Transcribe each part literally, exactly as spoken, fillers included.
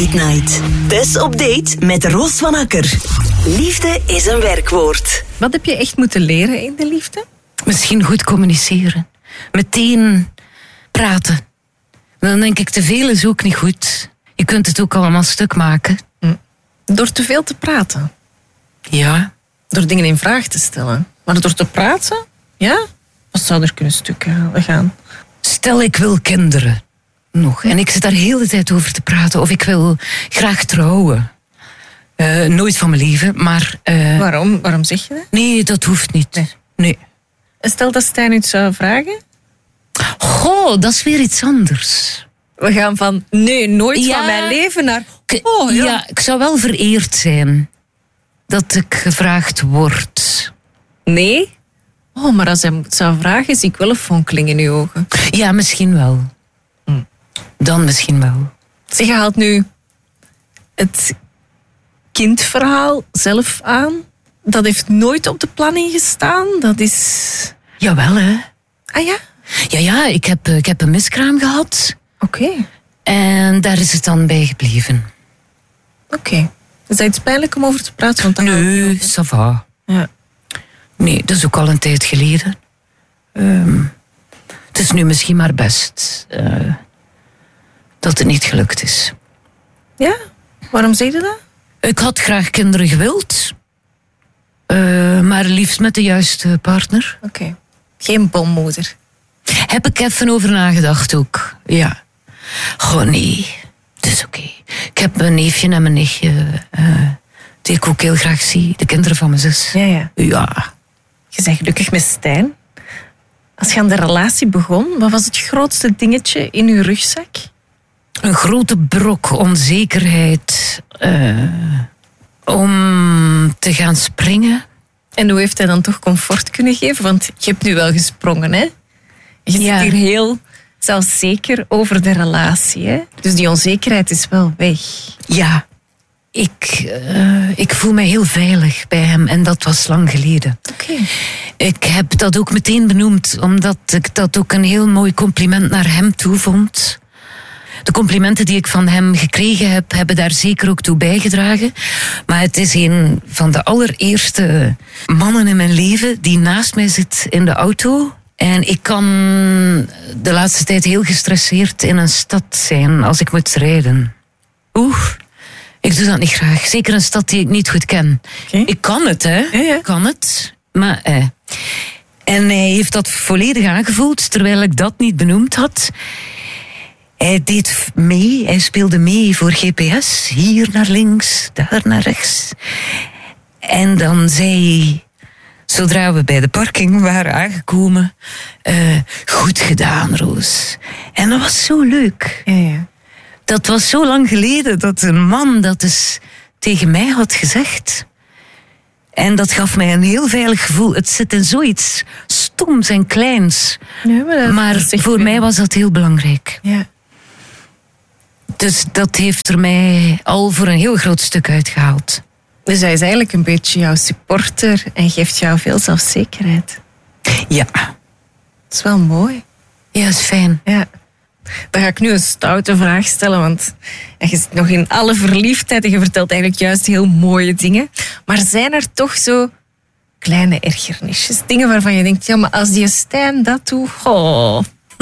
Date Night. Tess op date met Roos van Akker. Liefde is een werkwoord. Wat heb je echt moeten leren in de liefde? Misschien goed communiceren. Meteen praten. Dan denk ik, te veel is ook niet goed. Je kunt het ook allemaal stuk maken. Door te veel te praten. Ja. Door dingen in vraag te stellen. Maar door te praten, ja? Wat zou er kunnen stuk gaan? Stel, ik wil kinderen. Nog. En ik zit daar heel de tijd over te praten. Of ik wil graag trouwen. Uh, nooit van mijn leven, maar... Uh, Waarom? Waarom zeg je dat? Nee, dat hoeft niet. Nee. nee. Stel dat Stijn u zou vragen? Goh, dat is weer iets anders. We gaan van nee, nooit ja, van mijn leven naar... Oh, ja. ja, ik zou wel vereerd zijn dat ik gevraagd word. Nee? Oh, maar als hij het zou vragen, zie ik wel een fonkeling in uw ogen. Ja, misschien wel. Hm. Dan misschien wel. Zeg, je haalt nu het kindverhaal zelf aan. Dat heeft nooit op de planning gestaan. Dat is... Jawel, hè. Ah ja? Ja, ja, ik heb, ik heb een miskraam gehad. Oké. Okay. En daar is het dan bij gebleven. Oké. Okay. Is dat iets pijnlijk om over te praten? Want nee, ça va. Ja. Nee, dat is ook al een tijd geleden. Um, het is nu misschien maar best uh, dat het niet gelukt is. Ja? Waarom zeg je dat? Ik had graag kinderen gewild. Uh, maar liefst met de juiste partner. Oké. Okay. Geen bommoeder. Heb ik even over nagedacht ook. Ja. Goh, nee. Het is oké. Okay. Ik heb mijn neefje en mijn nichtje... Uh, die ik ook heel graag zie. De kinderen van mijn zus. Ja, ja. Ja. Je bent gelukkig met Stijn. Als je aan de relatie begon, wat was het grootste dingetje in je rugzak? Een grote brok onzekerheid. Uh, om te gaan springen. En hoe heeft hij dan toch comfort kunnen geven? Want je hebt nu wel gesprongen, hè? Je zit ja. hier heel zelfzeker over de relatie, hè? Dus die onzekerheid is wel weg. Ja. Ik, uh, ik voel mij heel veilig bij hem en dat was lang geleden. Okay. Ik heb dat ook meteen benoemd, omdat ik dat ook een heel mooi compliment naar hem toe vond. De complimenten die ik van hem gekregen heb, hebben daar zeker ook toe bijgedragen. Maar het is een van de allereerste mannen in mijn leven die naast mij zit in de auto. En ik kan de laatste tijd heel gestresseerd in een stad zijn als ik moet rijden. Oeh. Ik doe dat niet graag. Zeker een stad die ik niet goed ken. Okay. Ik kan het, hè. Ja, ja. Ik kan het. Maar, eh. En hij heeft dat volledig aangevoeld, terwijl ik dat niet benoemd had. Hij deed mee. Hij speelde mee voor G P S. Hier naar links, daar naar rechts. En dan zei hij, zodra we bij de parking waren aangekomen... Uh, goed gedaan, Roos. En dat was zo leuk. Ja, ja. Dat was zo lang geleden dat een man dat dus tegen mij had gezegd. En dat gaf mij een heel veilig gevoel. Het zit in zoiets stoms en kleins. Ja, maar dat, maar dat voor mij was dat heel belangrijk. Ja. Dus dat heeft er mij al voor een heel groot stuk uitgehaald. Dus hij is eigenlijk een beetje jouw supporter en geeft jou veel zelfzekerheid. Ja. Dat is wel mooi. Ja, dat is fijn. Ja. Dan ga ik nu een stoute vraag stellen, want je zit nog in alle verliefdheid en je vertelt eigenlijk juist heel mooie dingen. Maar zijn er toch zo kleine ergernisjes? Dingen waarvan je denkt, ja, maar als die Stijn dat doet, oh.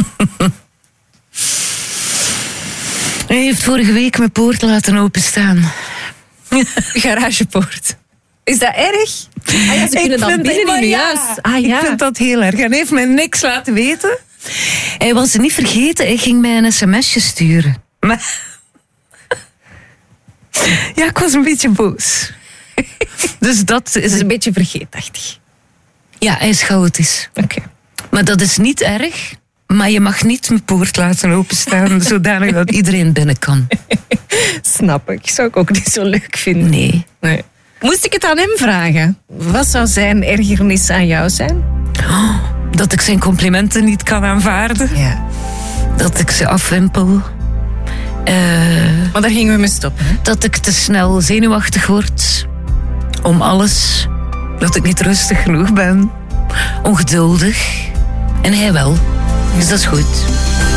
Hij heeft vorige week mijn poort laten openstaan. Garagepoort. Is dat erg? Ah ja, ze kunnen dan binnen in je huis. Ah, ja. Ik vind dat heel erg. Hij heeft mij niks laten weten. Hij was het niet vergeten. Hij ging mij een sms'je sturen. Maar... Ja, ik was een beetje boos. Dus dat is... Het is een beetje vergeetachtig. Ja, hij is chaotisch. Oké. Okay. Maar dat is niet erg. Maar je mag niet mijn poort laten openstaan, zodanig dat iedereen binnen kan. Snap ik. Zou ik ook niet zo leuk vinden. Nee. nee. Moest ik het aan hem vragen? Wat zou zijn ergernis aan jou zijn? Oh, dat ik zijn complimenten niet kan aanvaarden. Ja. Dat ik ze afwimpel. Uh, maar daar gingen we mee stoppen. Hè? Dat ik te snel zenuwachtig word. Om alles. Dat ik niet rustig genoeg ben. Ongeduldig. En hij wel. Dus dat is goed.